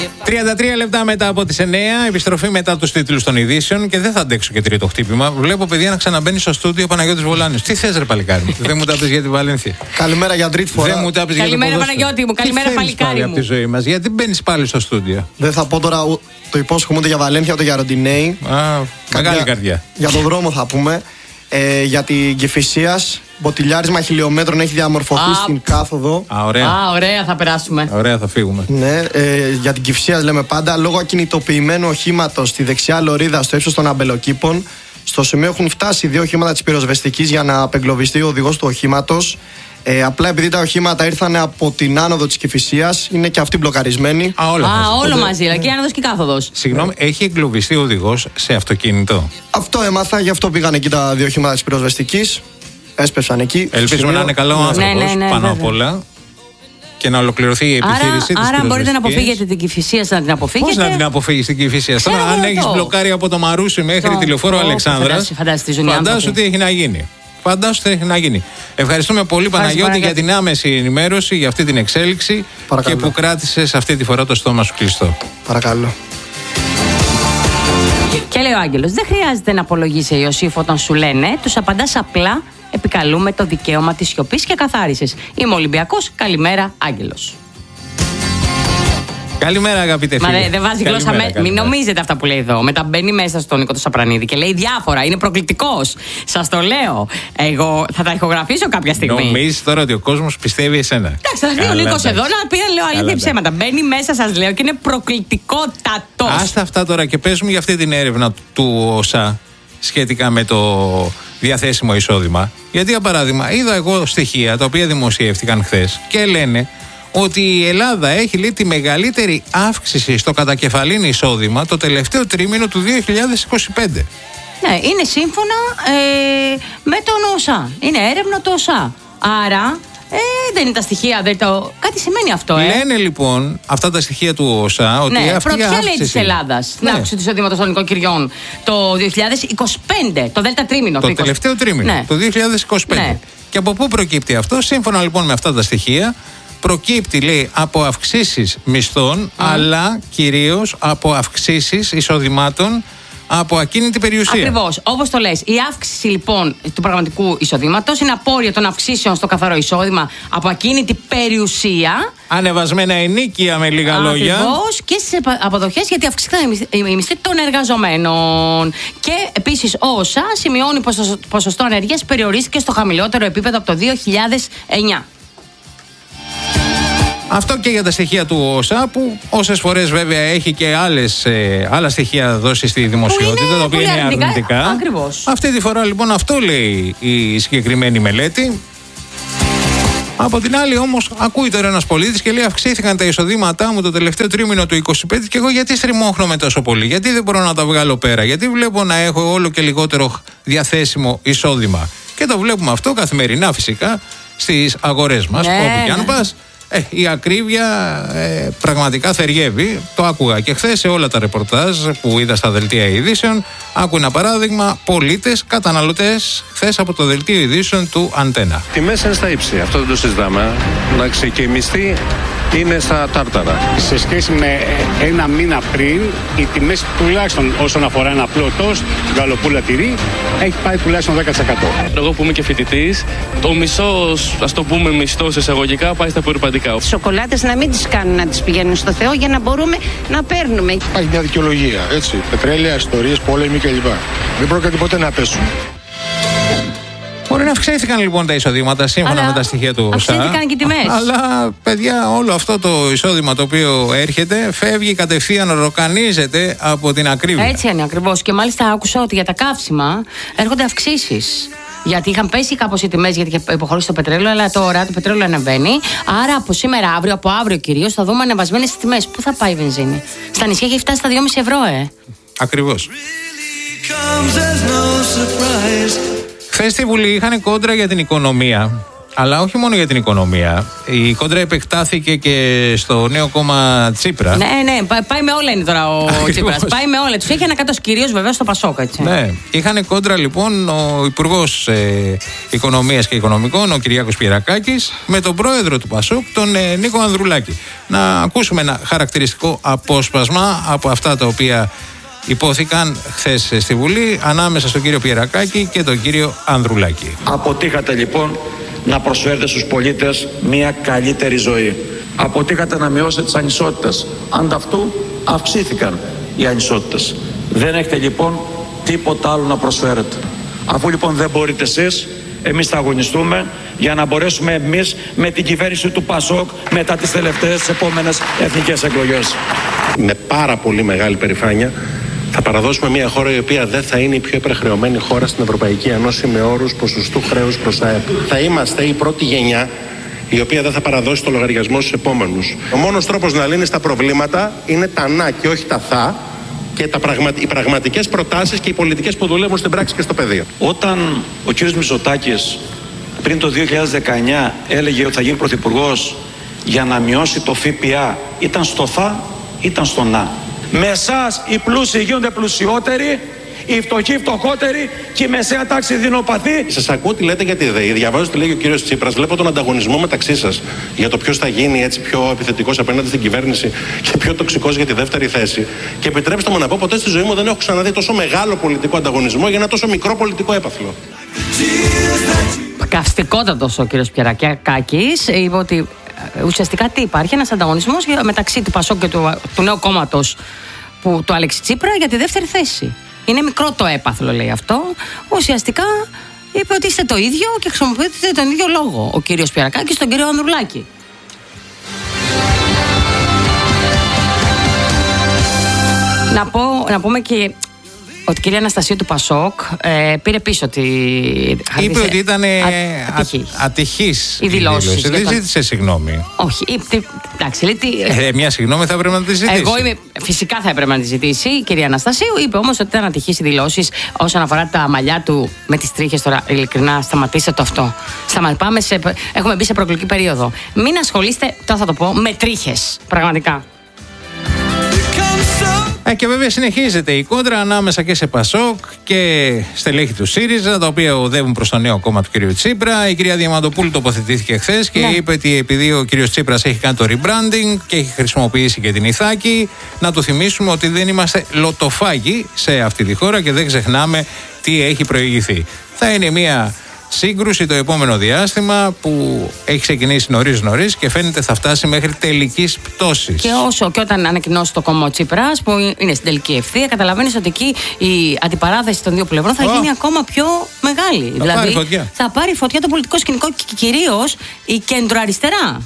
33 λεπτά μετά από τις 9, επιστροφή μετά τους τίτλους των ειδήσεων και δεν θα αντέξω και τρίτο χτύπημα. Βλέπω παιδιά να ξαναμπαίνει στο στούντιο Παναγιώτης Βολάνης. Τι θες ρε παλικάρι, δεν μου τα πεις για τη Βαλένθια. Καλημέρα για τρίτη φορά. Δεν μου τα πεις καλημέρα για το Παναγιώτη μου, καλημέρα παλικάρι μου. Από τη ζωή μας. Γιατί μπαίνεις πάλι στο στούντιο. Δεν θα πω τώρα το υπόσχομαι ούτε για Βαλένθια ούτε για Ροντινέη. Μεγάλη καρδιά. Για τον δρόμο θα πούμε. Για την Κηφισίας. Μποτιλιάρισμα χιλιόμετρων έχει διαμορφωθεί στην κάθοδο. Ωραία θα περάσουμε. Ωραία θα φύγουμε. Ναι, για την Κηφισίας λέμε πάντα. Λόγω ακινητοποιημένου οχήματος στη δεξιά λωρίδα στο ύψος των αμπελοκήπων. Στο σημείο έχουν φτάσει 2 οχήματα της πυροσβεστικής για να απεγκλωβιστεί ο οδηγός του οχήματος. Απλά επειδή τα οχήματα ήρθαν από την άνοδο της Κηφισίας, είναι και αυτοί μπλοκαρισμένοι. Όλο μαζί, και η άνοδος και η κάθοδος. Συγγνώμη, έχει εγκλωβιστεί ο οδηγός σε αυτοκίνητο. Αυτό έμαθα, γι' αυτό πήγαν εκεί τα 2 οχήματα της πυροσβεστικής. Έσπευσαν εκεί. Ελπίζουμε να είναι καλό άνθρωπος πάνω απ' όλα. Και να ολοκληρωθεί η επιχείρηση της. Άρα μπορείτε να αποφύγετε την Κηφισίας, να την αποφύγετε. Πώς να την αποφύγεις την Κηφισίας? Τώρα, αν έχεις μπλοκάρει από το Μαρούσι μέχρι τη Λεωφόρο Αλεξάνδρας, φαντάσου τι έχει να γίνει. Φαντάσου τι έχει να γίνει. Ευχαριστούμε πολύ Παναγιώτη για την άμεση ενημέρωση, για αυτή την εξέλιξη. Παρακαλώ. Και που κράτησες αυτή τη φορά το στόμα σου κλειστό. Παρακαλώ. Και λέει ο Άγγελος, δεν χρειάζεται να απολογείσαι Ιωσήφ όταν σου λένε, τους απαντάς απλά, επικαλούμε το δικαίωμα της σιωπής και καθάρισες. Είμαι Ολυμπιακός, καλημέρα Άγγελος. Καλημέρα αγαπητέ φίλε. Μα δεν βάζει γλώσσα μην νομίζετε αυτά που λέει εδώ. Μετά μπαίνει μέσα στον Νίκο το Σαπρανίδη και λέει διάφορα. Είναι προκλητικός. Σας το λέω. Εγώ θα τα ηχογραφήσω κάποια στιγμή. Νομίζεις τώρα ότι ο κόσμος πιστεύει εσένα? Εντάξει, θα έρθει ο Νίκος εδώ να πει λέω αλήθεια ή ψέματα. Μπαίνει μέσα, σας λέω, και είναι προκλητικότατος. Άστα αυτά τώρα και παίζουμε για αυτή την έρευνα του ΟΣΑ σχετικά με το διαθέσιμο εισόδημα. Γιατί για παράδειγμα, είδα εγώ στοιχεία τα οποία δημοσιεύτηκαν χθες και λένε ότι η Ελλάδα έχει λέει τη μεγαλύτερη αύξηση στο κατακεφαλήν εισόδημα το τελευταίο τρίμηνο του 2025. Ναι, είναι σύμφωνα με τον ΟΣΑ. Είναι έρευνα του ΟΣΑ. Άρα δεν είναι τα στοιχεία, κάτι σημαίνει αυτό. Λένε λοιπόν αυτά τα στοιχεία του ΟΣΑ ότι αυτή η αύξηση. Ποια λέει της Ελλάδας την αύξηση του εισοδήματος των νοικοκυριών το 2025, το δέλτα τρίμηνο. Το τελευταίο τρίμηνο, το 2025. Ναι. Και από πού προκύπτει αυτό? Σύμφωνα λοιπόν με αυτά τα στοιχεία, προκύπτει λέει από αυξήσεις μισθών, αλλά κυρίως από αυξήσεις εισοδημάτων από ακίνητη περιουσία. Ακριβώς, όπως το λες. Η αύξηση λοιπόν του πραγματικού εισοδήματος είναι απόρρια των αυξήσεων στο καθαρό εισόδημα από ακίνητη περιουσία. Ανεβασμένα ενίκεια με λίγα λόγια. Ακριβώς, και στις αποδοχές, γιατί αυξήθηκαν οι μισθοί των εργαζομένων. Και επίσης ο ΩΣΑ σημειώνει πως το ποσοστό ανεργίας περιορίστηκε στο χαμηλότερο επίπεδο από το 2009. Αυτό και για τα στοιχεία του ΟΣΑ, που όσες φορές βέβαια έχει και άλλα στοιχεία δώσει στη δημοσιότητα, τα οποία είναι αρνητικά. Ακριβώς. Αυτή τη φορά λοιπόν αυτό λέει η συγκεκριμένη μελέτη. Από την άλλη όμως ακούει τώρα ένας πολίτης και λέει αυξήθηκαν τα εισοδήματά μου το τελευταίο τρίμηνο του 25 και εγώ γιατί στριμώχνομαι τόσο πολύ, γιατί δεν μπορώ να τα βγάλω πέρα, γιατί βλέπω να έχω όλο και λιγότερο διαθέσιμο εισόδημα. Και το βλέπουμε αυτό καθημερινά φυσικά στις αγορές μας, όπου και αν πας. Η ακρίβεια πραγματικά θεριεύει. Το άκουγα και χθες σε όλα τα ρεπορτάζ που είδα στα δελτία ειδήσεων. Άκου ένα παράδειγμα: πολίτες, καταναλωτές, χθες από το δελτίο ειδήσεων του Αντένα. Τιμές είναι στα ύψη, αυτό δεν το συζητάμε. Εντάξει, και οι μισθοί είναι στα τάρταρα. Σε σχέση με ένα μήνα πριν, οι τιμές τουλάχιστον όσον αφορά ένα απλό τόστ, γαλοπούλα τυρί, έχει πάει τουλάχιστον 10%. Εγώ που είμαι και φοιτητής, το μισός, ας το πούμε μισθός εισαγωγικά, πάει στα απορριπαντικά. Τις σοκολάτες να μην τις κάνουν, να τις πηγαίνουν στο Θεό για να μπορούμε να παίρνουμε. Υπάρχει μια δικαιολογία, έτσι. Πετρέλαια, ιστορίες, πόλεμοι κλπ. Δεν πρόκειται ποτέ να πέσουν. Μπορεί να αυξήθηκαν λοιπόν τα εισοδήματα σύμφωνα με τα στοιχεία του ΟΣΑ. Αυξήθηκαν και οι τιμές. Αλλά παιδιά, όλο αυτό το εισόδημα το οποίο έρχεται φεύγει κατευθείαν, ροκανίζεται από την ακρίβεια. Έτσι είναι ακριβώς. Και μάλιστα άκουσα ότι για τα καύσιμα έρχονται αυξήσεις. Γιατί είχαν πέσει κάπως οι τιμές, γιατί είχε υποχωρήσει το πετρέλαιο, αλλά τώρα το πετρέλαιο ανεβαίνει. Άρα από σήμερα, αύριο, από αύριο κυρίως, θα δούμε ανεβασμένες τιμές. Πού θα πάει η βενζίνη? Στα νησιά έχει φτάσει στα 2,5 ευρώ, Ακριβώς. Χθες στη Βουλή είχαν κόντρα για την οικονομία Αλλά όχι μόνο για την οικονομία. Η κόντρα επεκτάθηκε και στο νέο κόμμα Τσίπρα. Ναι, πάει με όλα είναι τώρα ο Τσίπρας. Πάει με όλα. Τους έχει ανακατώσει κυρίως βεβαίως στο Πασόκ, έτσι. Ναι. Είχαν κόντρα λοιπόν ο Υπουργός Οικονομίας και Οικονομικών, ο Κυριάκος Πιερακάκης, με τον πρόεδρο του Πασόκ, τον Νίκο Ανδρουλάκη. Να ακούσουμε ένα χαρακτηριστικό απόσπασμα από αυτά τα οποία υπόθηκαν χθες στη Βουλή ανάμεσα στον κύριο Πιερακάκη και τον κύριο Ανδρουλάκη. Αποτύχατε λοιπόν να προσφέρετε στους πολίτες μια καλύτερη ζωή. Αποτύχατε να μειώσετε τις ανισότητες. Ανταυτού αυξήθηκαν οι ανισότητες. Δεν έχετε λοιπόν τίποτα άλλο να προσφέρετε. Αφού λοιπόν δεν μπορείτε εσείς, εμείς θα αγωνιστούμε για να μπορέσουμε εμείς με την κυβέρνηση του Πασόκ μετά τις τελευταίες επόμενες εθνικές εκλογές. Με πάρα πολύ μεγάλη περηφάνεια θα παραδώσουμε μια χώρα η οποία δεν θα είναι η πιο υπερχρεωμένη χώρα στην Ευρωπαϊκή Ένωση με όρους ποσοστού χρέους προς ΑΕΠ. Θα είμαστε η πρώτη γενιά η οποία δεν θα παραδώσει το λογαριασμό στους επόμενους. Ο μόνος τρόπος να λύνεις τα προβλήματα είναι τα να και όχι τα θα και οι πραγματικές προτάσεις και οι πολιτικές που δουλεύουν στην πράξη και στο πεδίο. Όταν ο κ. Μητσοτάκης πριν το 2019 έλεγε ότι θα γίνει πρωθυπουργός για να μειώσει το ΦΠΑ, ήταν στο θα, ήταν στο να. Με εσάς οι πλούσιοι γίνονται πλουσιότεροι, οι φτωχοί φτωχότεροι και η μεσαία τάξη δεινοπαθή. Σας ακούω τι λέτε για τη ΔΕΗ. Διαβάζω τι λέει ο κύριος Τσίπρας. Βλέπω τον ανταγωνισμό μεταξύ σας για το ποιος θα γίνει έτσι πιο επιθετικός απέναντι στην κυβέρνηση και πιο τοξικός για τη δεύτερη θέση. Και επιτρέψτε μου να πω, ποτέ στη ζωή μου δεν έχω ξαναδεί τόσο μεγάλο πολιτικό ανταγωνισμό για ένα τόσο μικρό πολιτικό έπαθλο. Καυστικότατος ο κύριος Πιερακάκης είπε ότι ουσιαστικά τι υπάρχει, ένας ανταγωνισμός μεταξύ του Πασόκ και του νέου κόμματος του Αλέξη Τσίπρα για τη δεύτερη θέση. Είναι μικρό το έπαθλο, λέει αυτό. Ουσιαστικά είπε ότι είστε το ίδιο και χρησιμοποιείτε τον ίδιο λόγο ο κύριος Πιερακάκης στον κύριο Ανδρουλάκη. Να πούμε και ότι η κυρία Αναστασίου του Πασόκ πήρε πίσω είπε ότι ήταν ατυχής η δήλωση. Δεν ζήτησε συγγνώμη. Όχι, εντάξει, λέει μια συγγνώμη θα έπρεπε να τη ζητήσει. Φυσικά θα έπρεπε να τη ζητήσει η κυρία Αναστασίου. Είπε όμως ότι ήταν ατυχής οι δηλώσεις όσον αφορά τα μαλλιά του με τις τρίχες. Τώρα, ειλικρινά, σταματήστε το αυτό. Έχουμε μπει σε προεκλογική περίοδο. Μην ασχολείστε, τώρα θα το πω, με τρίχες. Πραγματικά. Και βέβαια συνεχίζεται η κόντρα ανάμεσα και σε Πασόκ και στελέχη του ΣΥΡΙΖΑ, τα οποία οδεύουν προς το νέο κόμμα του κ. Τσίπρα. Η κυρία Διαμαντοπούλου τοποθετήθηκε χθες και είπε ότι επειδή ο κ. Τσίπρας έχει κάνει το rebranding και έχει χρησιμοποιήσει και την Ιθάκη, να του θυμίσουμε ότι δεν είμαστε λοτοφάγοι σε αυτή τη χώρα και δεν ξεχνάμε τι έχει προηγηθεί. Θα είναι μια σύγκρουση το επόμενο διάστημα που έχει ξεκινήσει νωρίς και φαίνεται θα φτάσει μέχρι τελικής πτώσης. Και όταν ανακοινώσει το κόμμα ο Τσίπρας, που είναι στην τελική ευθεία, καταλαβαίνεις ότι εκεί η αντιπαράθεση των δύο πλευρών θα γίνει ακόμα πιο μεγάλη. Θα πάρει φωτιά το πολιτικό σκηνικό και κυρίως η κεντροαριστερά.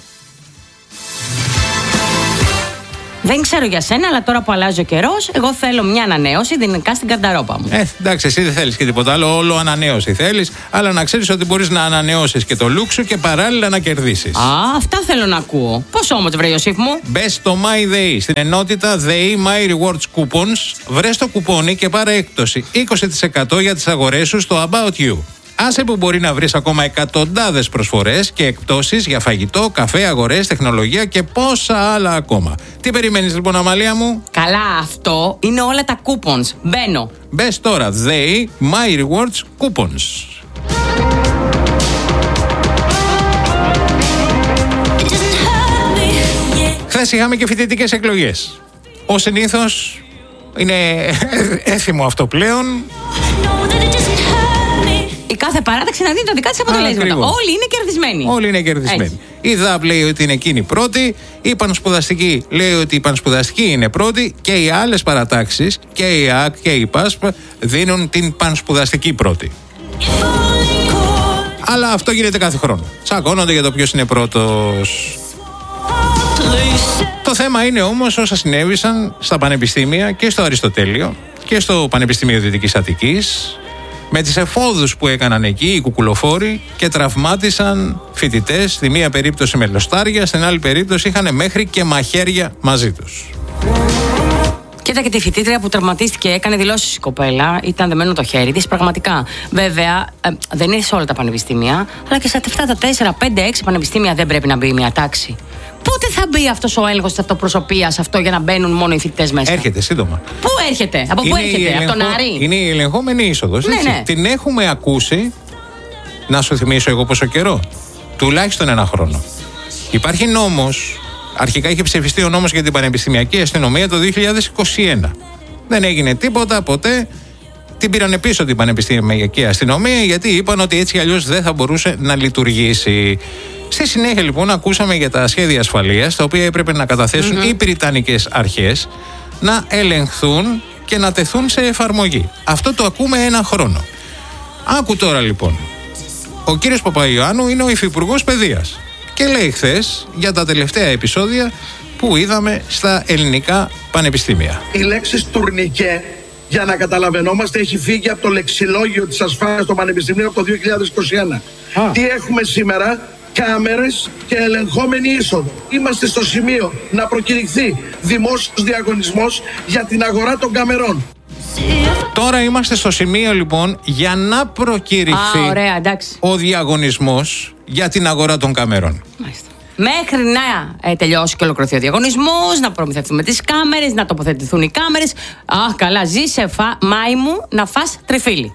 Δεν ξέρω για σένα, αλλά τώρα που αλλάζει ο καιρός, εγώ θέλω μια ανανέωση δυναμικά στην καρταρόπα μου. Εντάξει, εσύ δεν θέλεις και τίποτα άλλο, όλο ανανέωση θέλεις, αλλά να ξέρεις ότι μπορείς να ανανεώσεις και το look σου και παράλληλα να κερδίσεις. Αυτά θέλω να ακούω. Πώς όμως, βρε Ιωσήφ μου? Μπες στο MyDay, στην ενότητα ΔΕΗ My Rewards Coupons, βρες το κουπόνι και πάρε έκπτωση 20% για τις αγορές σου στο About You. Άσε που μπορεί να βρεις ακόμα εκατοντάδες προσφορές και εκπτώσεις για φαγητό, καφέ, αγορές, τεχνολογία και πόσα άλλα ακόμα. Τι περιμένεις λοιπόν, Αμαλία μου? Καλά, αυτό είναι όλα τα coupons. Μπαίνω. Μπες τώρα, ΔΕΗ My Rewards Coupons. Χθες είχαμε και φοιτητικές εκλογές. Ως συνήθως είναι έθιμο αυτό πλέον. Η κάθε παράταξη να δίνει τα δικά της αποτελέσματα. Όλοι είναι κερδισμένοι. Όλοι είναι κερδισμένοι. Η ΔΑΠ λέει ότι είναι εκείνη πρώτη. Η Πανσπουδαστική λέει ότι η Πανσπουδαστική είναι πρώτη. Και οι άλλες παρατάξεις, και η ΑΚ και η ΠΑΣΠ, δίνουν την Πανσπουδαστική πρώτη. Αλλά αυτό γίνεται κάθε χρόνο. Τσακώνονται για το ποιος είναι πρώτος. Το θέμα είναι όμως όσα συνέβησαν στα πανεπιστήμια και στο Αριστοτέλειο και στο Πανεπιστήμιο Δυτικής Αττικής, με τις εφόδους που έκαναν εκεί οι κουκουλοφόροι και τραυμάτισαν φοιτητές, στη μία περίπτωση με λοστάρια, στην άλλη περίπτωση είχαν μέχρι και μαχαίρια μαζί τους. Κοίτα και τη φοιτήτρια που τραυματίστηκε, έκανε δηλώσεις η κοπέλα, ήταν δεμένο το χέρι της. Πραγματικά, βέβαια, δεν είναι σε όλα τα πανεπιστήμια, αλλά και σε αυτά τα 4, 5, 6 πανεπιστήμια δεν πρέπει να μπει μια τάξη. Πότε θα μπει αυτός ο έλεγχος της αυτοπροσωπείας αυτό για να μπαίνουν μόνο οι φοιτητές μέσα? Έρχεται σύντομα. Πού έρχεται, από πού έρχεται, από τον Άρη? Είναι η ελεγχόμενη είσοδος. Ναι. Την έχουμε ακούσει, να σου θυμίσω εγώ πόσο καιρό. Τουλάχιστον 1 χρόνο. Υπάρχει νόμος. Αρχικά είχε ψηφιστεί ο νόμος για την πανεπιστημιακή αστυνομία το 2021. Δεν έγινε τίποτα ποτέ. Την πήρανε πίσω την πανεπιστημιακή αστυνομία γιατί είπαν ότι έτσι αλλιώς δεν θα μπορούσε να λειτουργήσει. Στη συνέχεια λοιπόν ακούσαμε για τα σχέδια ασφαλείας τα οποία έπρεπε να καταθέσουν οι βρετανικές αρχές, να ελεγχθούν και να τεθούν σε εφαρμογή. Αυτό το ακούμε 1 χρόνο. Άκου τώρα λοιπόν. Ο κύριος Παπαϊωάννου είναι ο υφυπουργός παιδείας και λέει χθες για τα τελευταία επεισόδια που είδαμε στα ελληνικά πανεπιστήμια. Η λέξη τουρνικέ, για να καταλαβαίνόμαστε, έχει φύγει από το λεξιλόγιο της ασφάλειας των πανεπιστημίων από το 2021. Τι έχουμε σήμερα? Κάμερες και ελεγχόμενη είσοδο. Είμαστε στο σημείο να προκηρυχθεί δημόσιος διαγωνισμός για την αγορά των καμερών. Τώρα είμαστε στο σημείο λοιπόν για να προκηρυχθεί ο διαγωνισμός για την αγορά των καμερών. Μάλιστα. Μέχρι να τελειώσει και ολοκληρωθεί ο διαγωνισμός, να προμηθευτούμε τις κάμερες, να τοποθετηθούν οι κάμερες. Καλά, ζήσε Μάη μου να φας τριφύλι.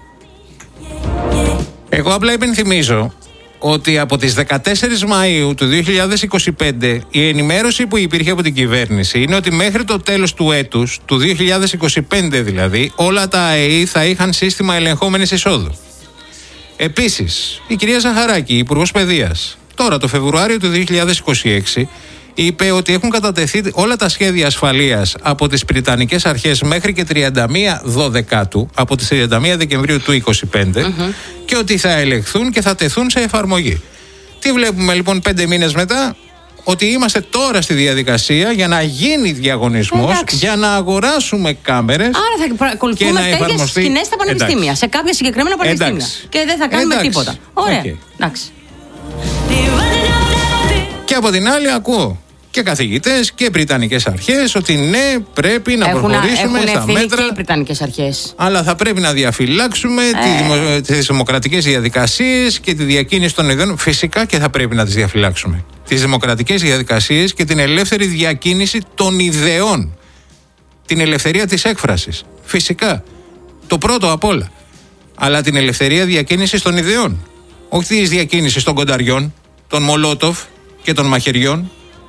Εγώ απλά υπενθυμίζω ότι από τις 14 Μαΐου του 2025 η ενημέρωση που υπήρχε από την κυβέρνηση είναι ότι μέχρι το τέλος του έτους, του 2025 δηλαδή, όλα τα ΑΕΗ θα είχαν σύστημα ελεγχόμενης εισόδου. Επίσης, η κυρία Ζαχαράκη, Υπουργός Παιδείας, τώρα το Φεβρουάριο του 2026, είπε ότι έχουν κατατεθεί όλα τα σχέδια ασφαλείας από τις βρετανικές αρχές μέχρι και 31 Δεκάτου, από τις 31 Δεκεμβρίου του 2025, και ότι θα ελεγχθούν και θα τεθούν σε εφαρμογή. Τι βλέπουμε λοιπόν 5 μήνες μετά? Ότι είμαστε τώρα στη διαδικασία για να γίνει διαγωνισμός, για να αγοράσουμε κάμερες. Άρα θα ακολουθούμε τέτοιες σκηνές στα πανεπιστήμια, σε κάποια συγκεκριμένα πανεπιστήμια. Και δεν θα κάνουμε τίποτα. Ωραία. Εντάξει. Και από την άλλη ακούω και καθηγητές και βρετανικές αρχές ότι ναι, πρέπει να προχωρήσουμε στα μέτρα. Και οι βρετανικές αρχές. Αλλά θα πρέπει να διαφυλάξουμε τις δημοκρατικές διαδικασίες και τη διακίνηση των ιδεών. Φυσικά και θα πρέπει να τις διαφυλάξουμε. Τις δημοκρατικές διαδικασίες και την ελεύθερη διακίνηση των ιδεών. Την ελευθερία της έκφρασης. Φυσικά. Το πρώτο απ' όλα. Αλλά την ελευθερία διακίνησης των ιδεών. Όχι της διακίνησης των κονταριών, των Μολότοφ και των μαχαιριών.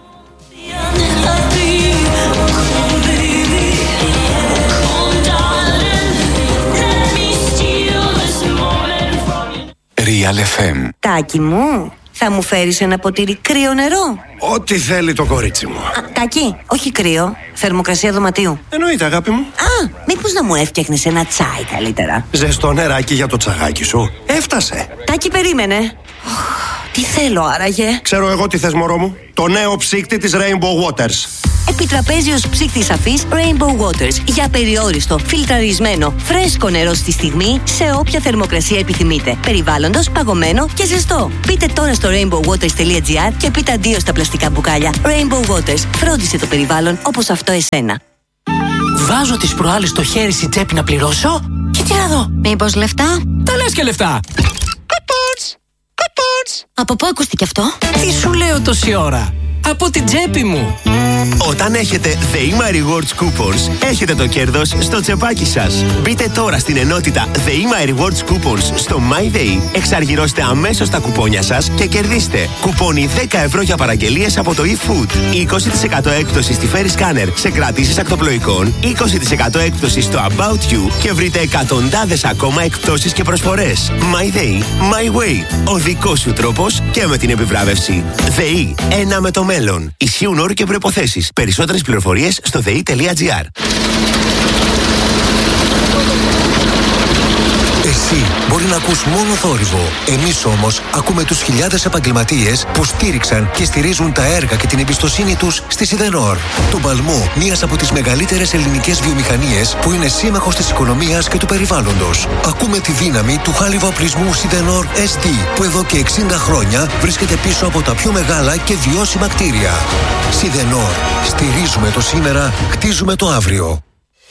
Real FM. Τάκη μου, θα μου φέρεις ένα ποτήρι κρύο νερό? Ό,τι θέλει το κορίτσι μου. Τάκη, όχι κρύο, θερμοκρασία δωματίου. Εννοείται, αγάπη μου. Μήπως να μου έφτιαχνες ένα τσάι καλύτερα? Ζεστό νεράκι για το τσαγάκι σου. Έφτασε. Τάκη, περίμενε. Τι θέλω άραγε? Ξέρω εγώ τι θες, μωρό μου. Το νέο ψύκτη της Rainbow Waters. Επιτραπέζιος ψύκτης αφής Rainbow Waters. Για περιόριστο, φιλτραρισμένο, φρέσκο νερό στη στιγμή, σε όποια θερμοκρασία επιθυμείτε. Περιβάλλοντος, παγωμένο και ζεστό. Μπείτε τώρα στο rainbowwaters.gr και πείτε αντίο στα πλαστικά μπουκάλια. Rainbow Waters. Φρόντισε το περιβάλλον όπως αυτό εσένα. Βάζω τις προάλλες στο χέρι στην τσέπη να πληρώσω και τι να δω. Μήπως λεφτά? Τα λες και λεφτά. Από πού ακούστηκε αυτό? Τι σου λέω τόση ώρα? Από την τσέπη μου. Όταν έχετε ΔΕΗΜΑ Rewards Coupons, έχετε το κέρδος στο τσεπάκι σας. Μπείτε τώρα στην ενότητα ΔΕΗΜΑ Rewards Coupons στο MyDay, εξαργυρώστε αμέσως τα κουπόνια σας και κερδίστε κουπόνι 10 ευρώ για παραγγελίες από το eFood, 20% έκπτωση στη Ferry Scanner σε κρατήσεις ακτοπλοϊκών, 20% έκπτωση στο About You και βρείτε εκατοντάδες ακόμα εκπτώσεις και προσφορές. MyDay, My Way. Ο δικός σου τρόπος και με την επιβράβευση. ΔΕΗ, ένα με το μέλλον. Ισχύουν όροι και προϋποθέσεις. Περισσότερες πληροφορίες στο dei.gr. Εσύ μπορεί να ακούς μόνο θόρυβο. Εμείς όμως ακούμε τους χιλιάδες επαγγελματίες που στήριξαν και στηρίζουν τα έργα και την εμπιστοσύνη τους στη Σιδενόρ. Τον παλμό μιας από τις μεγαλύτερες ελληνικές βιομηχανίες που είναι σύμμαχος της οικονομίας και του περιβάλλοντος. Ακούμε τη δύναμη του χάλιβα οπλισμού Σιδενόρ ST που εδώ και 60 χρόνια βρίσκεται πίσω από τα πιο μεγάλα και βιώσιμα κτίρια. Σιδενόρ. Στηρίζουμε το σήμερα, χτίζουμε το αύριο.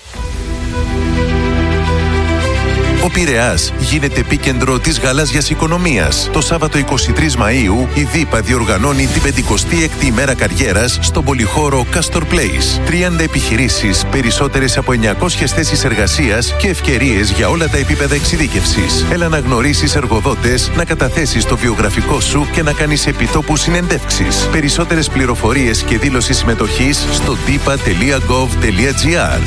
Ο Πειραιάς γίνεται επίκεντρο της γαλάζιας οικονομίας. Το Σάββατο 23 Μαΐου η ΔΥΠΑ διοργανώνει την 56η ημέρα καριέρας στον πολυχώρο Castor Place. 30 επιχειρήσεις, περισσότερες από 900 θέσεις εργασίας και ευκαιρίες για όλα τα επίπεδα εξειδίκευσης. Έλα να γνωρίσεις εργοδότες, να καταθέσεις το βιογραφικό σου και να κάνεις επιτόπου συνεντεύξεις. Περισσότερες πληροφορίες και δήλωση συμμετοχής στο dipa.gov.gr.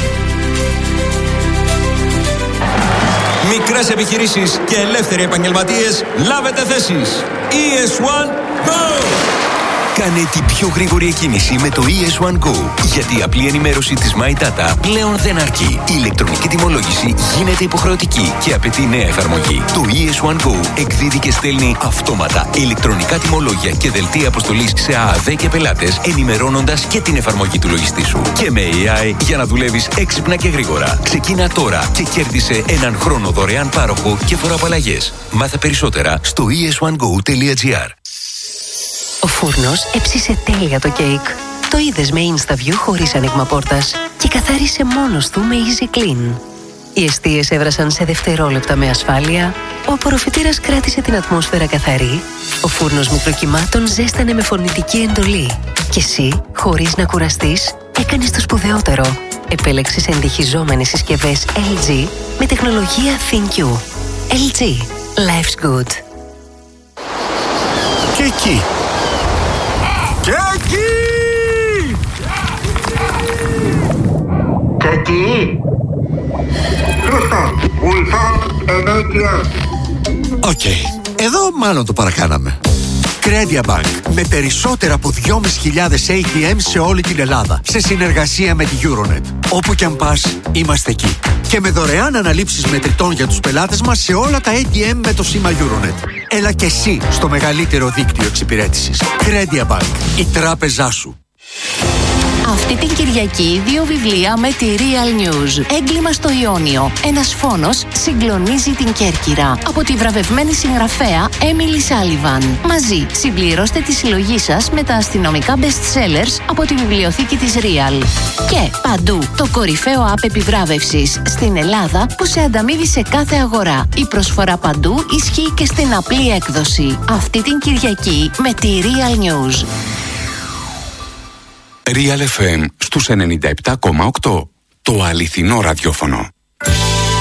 Μικρές επιχειρήσεις και ελεύθεροι επαγγελματίες, λάβετε θέσεις. ES1 Go! Κάνε την πιο γρήγορη εκκίνηση με το ES1 Go. Γιατί η απλή ενημέρωση της My Data πλέον δεν αρκεί. Η ηλεκτρονική τιμολόγηση γίνεται υποχρεωτική και απαιτεί νέα εφαρμογή. Το ES1 Go εκδίδει και στέλνει αυτόματα ηλεκτρονικά τιμολόγια και δελτία αποστολής σε ΑΑΔ και πελάτες, ενημερώνοντας και την εφαρμογή του λογιστή σου. Και με AI για να δουλεύεις έξυπνα και γρήγορα. Ξεκίνα τώρα και κέρδισε έναν χρόνο δωρεάν πάροχο και φοροαπαλλαγές. Μάθε περισσότερα στο es1go.gr. Ο φούρνος έψισε τέλεια το κέικ. Το είδες με InstaView χωρίς άνοιγμα πόρτας και καθάρισε μόνος του με Easy Clean. Οι εστίες έβρασαν σε δευτερόλεπτα με ασφάλεια, ο απορροφητήρας κράτησε την ατμόσφαιρα καθαρή, ο φούρνος μικροκυμάτων ζέστανε με φωνητική εντολή και εσύ, χωρίς να κουραστείς, έκανες το σπουδαιότερο. Επέλεξες εντυχιζόμενες συσκευές LG με τεχνολογία ThinQ. LG. Life's good. Και εκεί. Και εκεί! Και εκεί! Χρήστε, Ulsan NATM. Οκ, εδώ μάλλον το παρακάναμε. Credia Bank, με περισσότερα από 2.500 ATM σε όλη την Ελλάδα, σε συνεργασία με τη Euronet. Όπου κι αν πας, είμαστε εκεί. Και με δωρεάν αναλήψεις μετρητών για τους πελάτες μας σε όλα τα ATM με το σήμα Euronet. Έλα και εσύ στο μεγαλύτερο δίκτυο εξυπηρέτησης. Credia Bank, η τράπεζά σου. Αυτή την Κυριακή 2 βιβλία με τη Real News. Έγκλημα στο Ιόνιο. Ένας φόνος συγκλονίζει την Κέρκυρα. Από τη βραβευμένη συγγραφέα Emily Sullivan. Μαζί συμπληρώστε τη συλλογή σας με τα αστυνομικά best sellers από τη βιβλιοθήκη της Real. Και παντού το κορυφαίο app επιβράβευσης στην Ελλάδα που σε ανταμείβει σε κάθε αγορά. Η προσφορά παντού ισχύει και στην απλή έκδοση. Αυτή την Κυριακή με τη Real News. Real FM στους 97,8. Το αληθινό ραδιόφωνο.